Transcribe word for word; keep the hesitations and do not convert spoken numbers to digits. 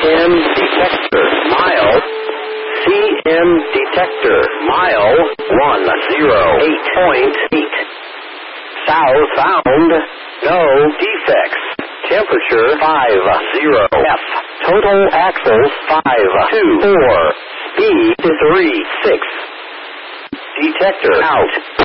M detector, mile. C M detector, mile, one zero eight point eight. South found, no defects. Temperature five zero F. Total axles five two four. Speed three six. Detector out.